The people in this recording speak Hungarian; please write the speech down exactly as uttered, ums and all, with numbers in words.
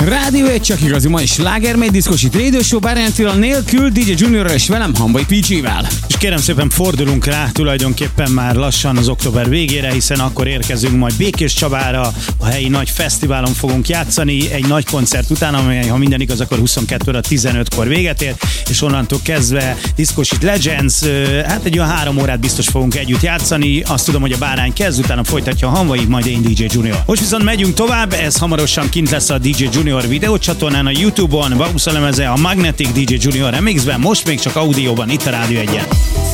Rádió egy csak igazi mai slágermény diszkosít Radio Show Bárány Attila nélkül, dé dzsé Juniorral és velem Hambai pé gé-vel. És kérem szépen fordulunk rá tulajdonképpen már lassan az október végére, hiszen akkor érkezünk majd Békés Csabára, a helyi nagy fesztiválon fogunk játszani, egy nagy koncert után, amely, ha minden igaz, akkor huszonkettő óra tizenötkor véget ér, és onnantól kezdve Diszkosít Legends, hát egy olyan három órát biztos fogunk együtt játszani, azt tudom, hogy a Bárány kezd, utána folytatja a Hamvai, majd én dé dzsé Junior. Most viszont megyünk tovább, ez hamarosan kint lesz a dé dzsé Junior videócsatornán, a YouTube-on, Vauxalemeze, a Magnetic dé dzsé Junior Remixben, most még csak audióban, itt a Rádió egyen.